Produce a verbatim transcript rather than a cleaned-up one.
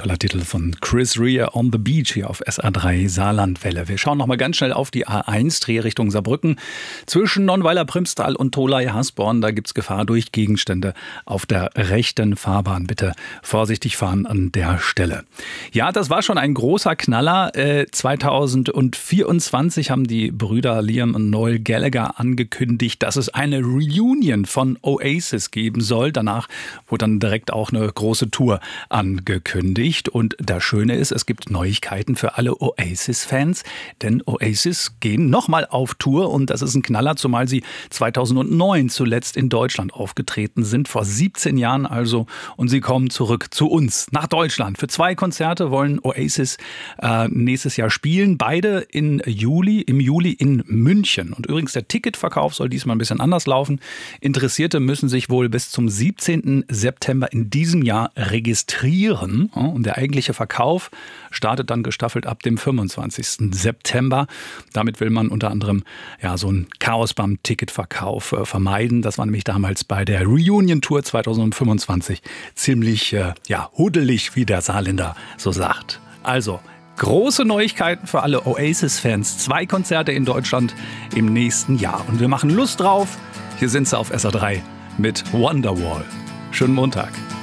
toller Titel von Chris Rea, On the Beach, hier auf S R drei Saarlandwelle. Wir schauen noch mal ganz schnell auf die A eins, Drehrichtung Saarbrücken. Zwischen Nonnweiler-Primstal und Tholey-Hasborn, da gibt es Gefahr durch Gegenstände auf der rechten Fahrbahn. Bitte vorsichtig fahren an der Stelle. Ja, das war schon ein großer Knaller. Äh, zweitausendvierundzwanzig haben die Brüder Liam und Noel Gallagher angekündigt, dass es eine Reunion von Oasis geben soll. Danach wurde dann direkt auch eine große Tour angekündigt. Und das Schöne ist, es gibt Neuigkeiten für alle Oasis-Fans, denn Oasis gehen nochmal auf Tour und das ist ein Knaller, zumal sie zweitausendneun zuletzt in Deutschland aufgetreten sind, vor siebzehn Jahren also. Und sie kommen zurück zu uns, nach Deutschland. Für zwei Konzerte wollen Oasis äh, nächstes Jahr spielen, beide in Juli, im Juli in München. Und übrigens, der Ticketverkauf soll diesmal ein bisschen anders laufen. Interessierte müssen sich wohl bis zum siebzehnten September in diesem Jahr registrieren. Und der eigentliche Verkauf startet dann gestaffelt ab dem fünfundzwanzigsten September. Damit will man unter anderem ja, so ein Chaos beim Ticketverkauf äh, vermeiden. Das war nämlich damals bei der Reunion-Tour zweitausendfünfundzwanzig ziemlich äh, ja, huddelig, wie der Saarländer so sagt. Also, große Neuigkeiten für alle Oasis-Fans. Zwei Konzerte in Deutschland im nächsten Jahr. Und wir machen Lust drauf. Hier sind sie auf S R drei mit Wonderwall. Schönen Montag.